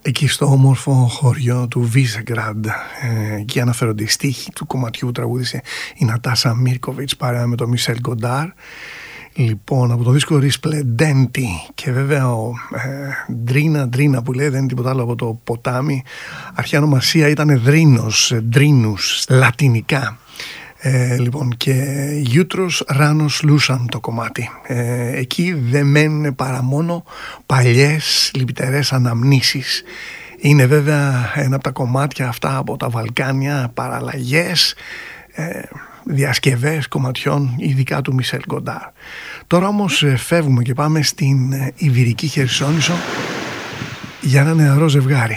Εκεί στο όμορφο χωριό του Βίσεγκραντ, εκεί αναφέρονται οι στίχοι του κομματιού που τραγούδισε η Νατάσα Μίρκοβιτς παρέα με τον Μισελ Γκοντάρ. Λοιπόν, από το δίσκο Risplendenti, και βέβαια ο Ντρίνα που λέει δεν είναι τίποτα άλλο από το ποτάμι. Αρχαία ονομασία ήταν Δρίνους, λατινικά. Λοιπόν, και Γιούτρος Ράνος Λούσαν το κομμάτι. Εκεί δεν μένουν παρά μόνο παλιές λυπητερές αναμνήσεις. Είναι βέβαια ένα από τα κομμάτια αυτά από τα Βαλκάνια, παραλλαγές, διασκευές κομματιών, ειδικά του Μισελ Γκοντάρ. Τώρα όμως φεύγουμε και πάμε στην Ιβηρική Χερσόνησο για ένα νεαρό ζευγάρι.